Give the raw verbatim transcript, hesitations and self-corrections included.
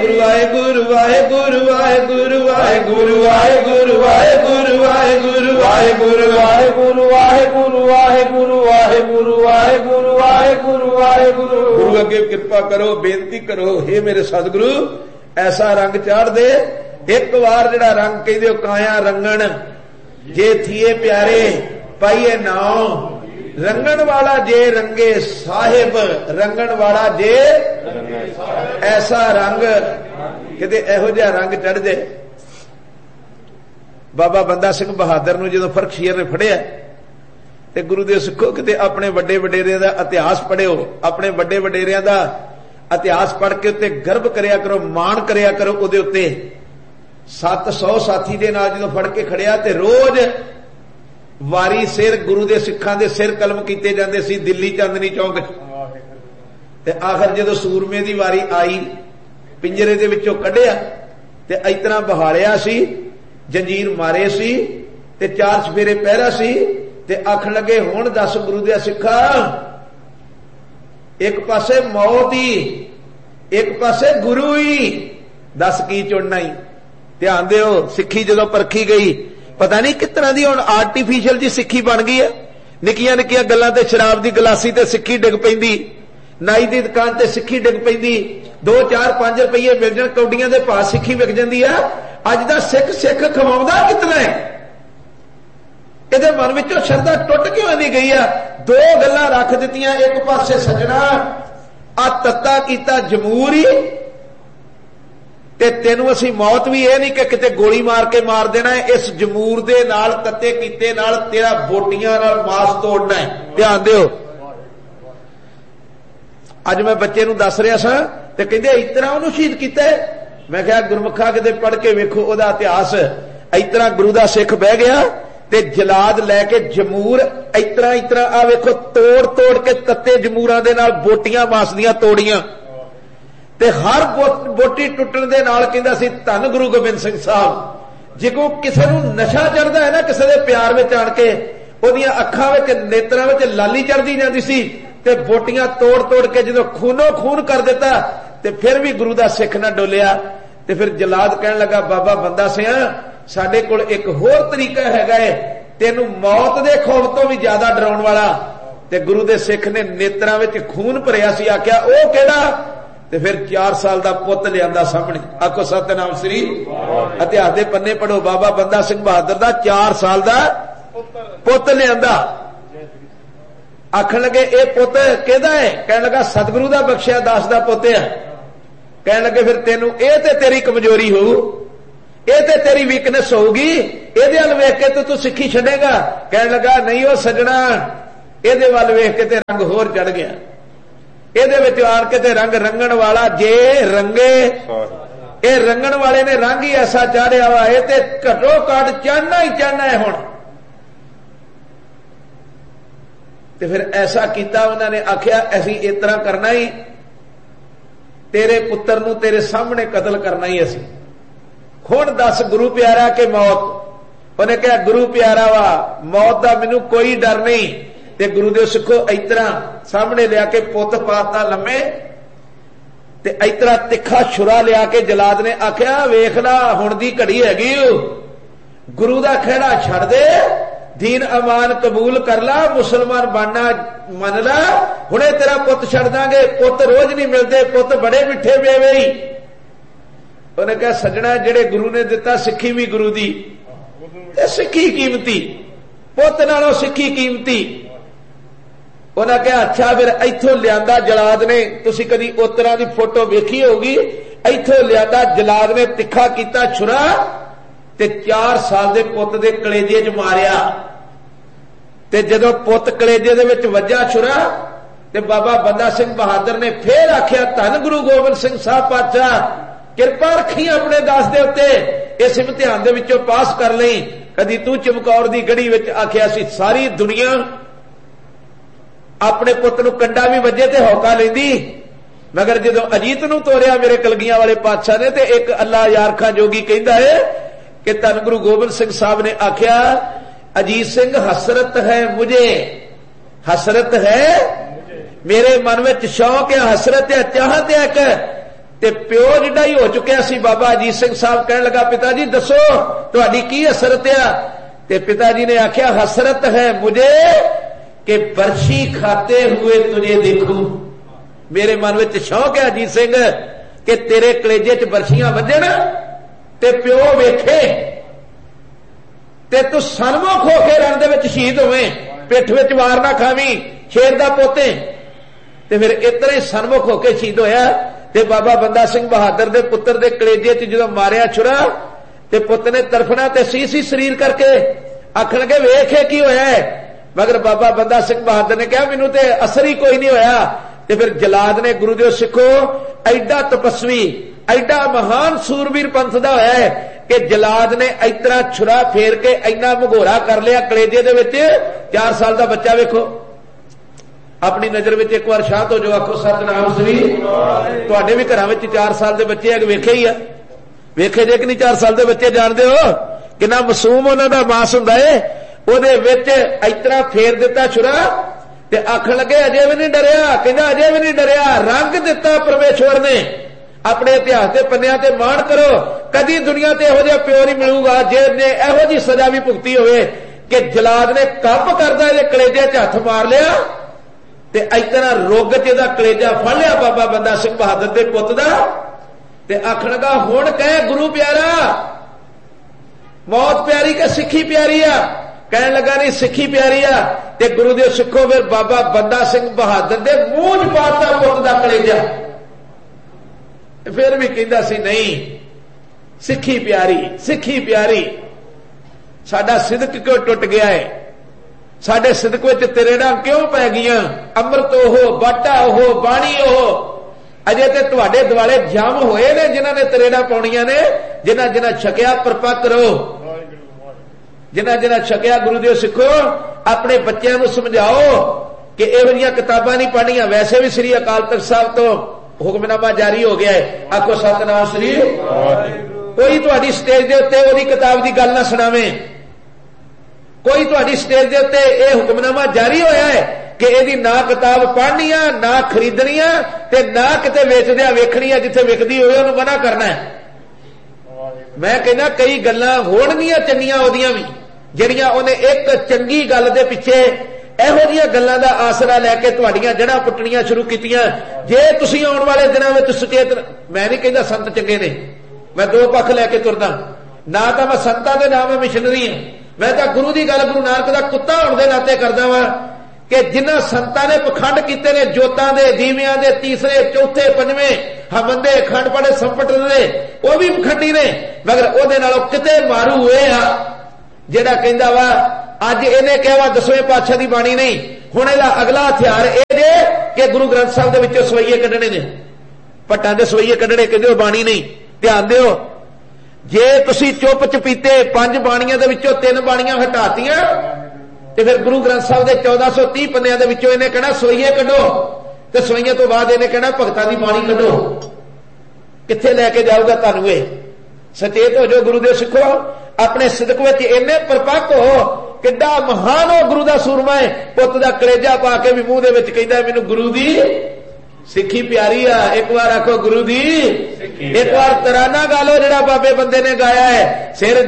वाहेगुरु वाहेगुरु वाहेगुरु वाहेगुरु वाहेगुरु वाहेगुरु वाहेगुरु वाहेगुरु वाहेगुरु वाहेगुरु वाहेगुरु वाहेगुरु वाहेगुरु वाहेगुरु वाहेगुरु वाहेगुरु। गुरु अगे कृपा करो, बेनती करो, हे मेरे सतगुरु ऐसा रंग चाड़ दे। एक बार जिहड़ा रंग कहंदे हो काया रंगण, जे थिए प्यारे पाइए नाओ, रंगण वाला जे रंगे साहिब, रंगण वाला जे ऐसा रंग, किते इहो जिहा रंग चढ़ दे। बाबा बंदा सिंह बहादुर नूं जदों फरखशीर ने फड़िया ते गुरु दे सिखो किते अपने वड्डे वडेरिਆਂ ਦਾ इतिहास पढ़ियो, अपने वड्डे वडेरिਆਂ ਦਾ इतिहास पढ़ के उत्ते गर्व करिया करो, मान करिया करो ਉਹਦੇ ਉੱਤੇ। सत्त सौ साथी दे नाल जदों फड़ के खड़िया ते रोज वारी सिर गुरु दे सिखां दे सिर कलम कीते जांदे सी दिल्ली चांदनी चौक ते आखिर जदों सूरमे दी वारी आई, पिंजरे दे विचों कढिया ते इतना बहालिया सी, जंजीर मारे सी ते चार चफेरे पहरा सी ते आखण लगे हुण दस गुरु दे सिखा, एक पासे मौत ही एक पासे गुरु ही, दस की चुनना ही। ध्यान दिओ, सिक्खी जदों परखी गई, पता नहीं किस तरह की हुण आर्टिफिशियल जी सिक्खी बन गई है। निक्कियां निक्कियां गल्लां ते शराब की गलासी ते सिक्खी डिग पैंदी, नाई की दुकान ते सिक्खी डिग पैंदी, दो चार पांच रुपये मिल जाण कौडियां दे भाव सिक्खी विक जांदी है। अज दा सिख सिख खवाउंदा कितना है, इहदे मन विचों शरधा टुट क्यों नहीं गई है। दो गल्लां रख दित्तियां, एक पासे सजना आ तत्ता कीता जमूरी ते तेनू असी मौत भी यह नहीं कि किते गोली मार के मार देना है, इस जमूर दे नाल तत्ते कीते नाल तेरा बोटियां नाल मास तोड़ना है। ध्यान दिओ, अज मैं बच्चे नूं दस रहा सा ते कहंदे इस तरह उहनूं शहीद कीता है। मैं कहा गुरमुखा किते पढ़ के वेखो ओहदा इतिहास। इस तरह गुरु दा सिख बह गया ते जलाद लैके जमूर इस तरह इस तरह आ वेखो तोड़ तोड़ के तत्ते जमूरां दे नाल बोटियां मास दियां तोड़ियां ते हर बोटी टुटण दे नाल कहंदा सी धन गुरु गोबिंद सिंह साहब। जो किसी नूं नशा चढ़दा है ना, किसी दे प्यार विच आण के ओहदियां अखां विच नेत्रां विच लाली चढ़दी जांदी सी ते बोटियां तोड़ तोड़ के जदों खूनो खून कर दिता ते फिर भी गुरु दा सिख ना डोलिया। ते फिर जलाद कहण लगा बाबा बंदा सिंह साडे कोल एक होर तरीका हैगा है, तैनूं मौत दे खौफ तो भी ज्यादा डराउण वाला। ते गुरु दे सिख ने नेत्रां विच खून भरिया सी, आख्या ओह किहड़ा? ते फिर चार साल दा पुत लियांदा सामने। आखो सतनाम श्री। इतिहास दे पन्ने पढ़ो, बाबा बंदा सिंह बहादुर दा चार साल दा पुत लियांदा। आखण लगे ए पुत किहदा है? कहण लगा सतगुरु दा बख्शिया दास दा पुत है। कहण लगे फिर तेनू ए ते तेरी कमजोरी होऊ, ए ते तेरी वीकनेस होगी, एदे वल वेख के तू सिक्खी छड्डेगा। कहण लगा नहीं ओ सजना, एदे वल वेख के ते रंग होर चढ़ गया। ਇਹਦੇ ਵਿੱਚ ਆਣ ਕੇ ਤੇ रंग रंगण वाला जे रंगे, ये रंगण वाले ने रंग ही ऐसा चाढ़िया वा, ये ते घटो घट चाहना ही चाहना है। हुण ते फिर ऐसा किया, उन्होंने आख्या असीं इस तरह करना ही, तेरे पुत्र नूं तेरे सामने कतल करना ही असीं। हुण दस गुरु प्यारा के मौत? उन्हें कहा गुरु प्यारा वा, मौत का मैनू कोई डर नहीं। ते गुरु दे सिखो इस तरह सामने लिया के पुत पाता लम्मे ते इस तरह तिखा छुरा लिया के जलाद ने आख्या वेख ला हुण दी घड़ी हैगी, गुरु दा खेड़ा छड़ दे, दीन अमान कबूल कर ला, मुसलमान बनना मन ला, हुणे तेरा पुत छड़ दांगे। पुत रोज नहीं मिलते, पुत बड़े मिठे मेवे ही। उन्हें कहा सजना जेड़े गुरु ने दिता सिक्खी भी गुरु दी, सिक्खी कीमती, पुत नालों सिक्खी कीमती। उन्हें कहा अच्छा फिर इथों लियांदा जलाद ने, तुसी कदी उस तरह की फोटो वेखी होगी, इथों लियांदा जलाद ने तिखा कीता छुरा ते चार साल दे पुत दे कलेजे च मारिया। ते जदों पुत कलेजे दे विच वज्जा छुरा ते बाबा बंदा सिंह बहादुर ने फिर आख्या धन गुरु गोबिंद सिंह साहब पातशाह किरपा रखी अपने दास दे उत्ते, इस इम्तिहान दे विचों पास कर लई। कदी तू चमकौर दी गढ़ी विच आख्या सी सारी दुनिया अपने पुत नूं कंडा भी वजे ते हौका लैंदी, मगर जदों अजीत नूं तोरिया मेरे कलगियां वाले पातशाह ने ते एक अल्लाह यारखा जोगी कहंदा है कि धन गुरु गोबिंद सिंह साहब ने आख्या अजीत सिंह हसरत है मुझे, हसरत है मेरे मन में शौक है, हसरत है, चाहत है कि ते प्यो जिड्डा ही हो चुकिया सी। बाबा अजीत सिंह साहब कहने लगा, पिता जी दसो तुहाडी की हसरत आ? ते पिताजी ने आख्या, हसरत है मुझे कि बरछी खाते हुए तुझे देखूं। मेरे मन में शौक है अजीत सिंह कि तेरे कलेजे च बरछियां वजन ते प्यो वेखे ते तू सनमुख होके रण दे विच शहीद होवे, पिठ विच वार ना खावी, शेर दा पोते। ते फिर इतना ही सनमुख होके शहीद होया। ते बाबा बंदा सिंह बहादुर दे पुत्र दे कलेजे च जदों मारिया छुरा ते पुत ने तरफना ते सी सी शरीर करके आखण लगे वेखे की होया है, मगर बाबा बंदा सिंह बहादुर ने कहा मैनू ते असर ही कोई नहीं होया। ते फिर जलाद ने गुरु देव सिखो एडा तपस्वी एडा महान सूरवीर पंथ दा होया है कि जलाद ने इतना छुरा फेर के इन्ना मघोरा कर लिया कलेजे दे विच। चार साल का बच्चा वेखो, अपनी नजर में एक बार शांत हो जाओ, आखो सतनाम श्री। तुहाडे भी घरां विच चार साल के बच्चे है, वेखे ही आ, वेखे जे कि नहीं? चार साल के बच्चे जानते हो कितना मासूम उन्हां दा मांस हुंदा है, उहदे विच इतना फेर दिता छुरा ते आखण लगे अजे भी नहीं डरिया। कहंदा अजे भी नहीं डरिया, रंग दिता परमेश्वर ने। अपने इतिहास के पन्नियां ते मान करो, कदी दुनिया ते इहो जिहा प्यो नहीं मिलूगा जिहने इहो जी सजा भी भुगती होवे कि जलाद ने कंप करदा इहदे कलेजे च हथ मार लिया ते इतना रुग च इहदा कलेजा फड़ लिया बाबा बंदा सिंह बहादुर दे पुत दा। ते आखण लगा हुण कह गुरु प्यारा मौत प्यारी कि सिੱਖੀ प्यारी आ? कहने लगा नहीं सिੱਖੀ प्यारी आ। ते गुरु देव सिखो फिर बाबा बंदा सिंह बहादुर दे मूंह च पाता पुत दा कलेजा। फिर भी कहंदा सी नहीं सिੱਖੀ प्यारी, सिੱਖੀ प्यारी। साडा सिदक क्यों टुट गया है? साडे सिदक विच तिरेड़ां क्यों पै गईयां? अमृत ओहो, बाटा ओहो, बाणी ओहो। अजे ते तुहाडे दुआले जाम होए ने जिन्हां ने तिरेड़ां पाउणियां ने। जिन्हां जिन्हां छकिया परपक्क रहो, जिन्हां जिन्हां छकिया गुरु देव सिखो अपने बच्चों को समझाओ कि इहो जिहियां किताबां नहीं पढ़नियां। वैसे भी श्री अकाल तख्त साहब तो हुक्मनामा जारी हो गया है, आखो सतनाम श्री। कोई तुहाडी स्टेज दे उत्ते ओहदी किताब दी गल ना सुणावे, कोई तुहाडी स्टेज दे उत्ते यह हुक्मनामा जारी होया है कि यदि ना किताब पढ़नी आ, ना खरीदनी आ, ते ना किते वेचदिया वेखनी आ, जिथे विकदी होवे उहनूं मना करना है। मैं कहना कई गल्लां होणगीआं चंगीआं ओहदियां भी जिहड़ियां ओहने एक चंगी गल दे पिछे इहो जिहियां गल्लां दा आसरा लैके तुहाडीआं जड़ां पुट्टणीआं शुरू कीतीआं। जे तुसीं आउण वाले दिनां विच सुचेत, मैं नहीं कहंदा संत चंगे ने, मैं दो पक्ष लैके तुरदा ना, तां मैं संतां दे नाम मिशनरी हां, मैं तां गुरु दी गल गुरु नानक दा कुत्ता होण दे नाते करदा वां कि जिन्हां संतां ने पखंड कीते ने जोतां दे, दीविआं दे, तीसरे चौथे पंजवें हमंदे खंड पड़े संपट दे, वो भी पखंडी ने, मगर ओहदे नालों किते मारू होए आ जिहड़ा कहंदा वा अज इहने कहा वा दसवें पातशाह दी बाणी नहीं, हुण इहदा अगला हथियार इह जे कि गुरु ग्रंथ साहिब दे विचों सवैये कढणे ने, भट्टां दे सवैये कढणे, कहंदे बाणी नहीं। ध्यान दिओ, जे तुसीं चुप चपीते पंज बाणियां दे विचों तीन बाणियां हटातियां ते फिर गुरु ग्रंथ साहिब दे चौदह सौ तीह पन्नियां दे विचों इहने कहना सवैये कढो, ते सवैये तो बाद इहने कहना भगतां दी बाणी कढो। कित्थे लैके जाऊगा तुहानूं? इह सचेत हो जाओ गुरु देव सिखो, अपने सिदक विच इन्ने परपक्क हो, किड्डा महान हो गुरु दा सूरमा है, पुत दा कलेजा पा के भी मूंह दे विच कहंदा मैनूं गुरु दी सिੱਖੀ प्यारी आ। एक बार आखो गुरु दी, एक बार तराना गा लो जिहड़ा बाबे बंदे ने गाया है, सिर